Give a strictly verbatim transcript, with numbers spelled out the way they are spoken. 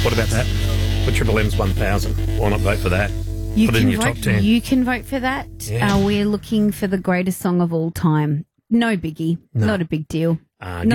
What about that? For Triple M's one thousand. Why not vote for that? You Put it can in your vote. top ten. You can vote for that. Yeah. Uh, we're looking for the greatest song of all time. No biggie. No. Not a big deal. Uh, Not